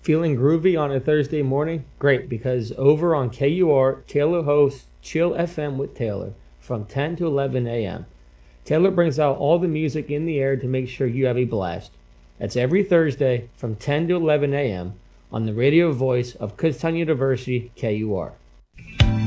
Feeling groovy on a Thursday morning? Great, because over on KUR, Taylor hosts Chill FM with Taylor from 10 to 11 a.m. Taylor brings out all the music in the air to make sure you have a blast. That's every Thursday from 10 to 11 a.m. on the radio voice of Kutztown University, KUR.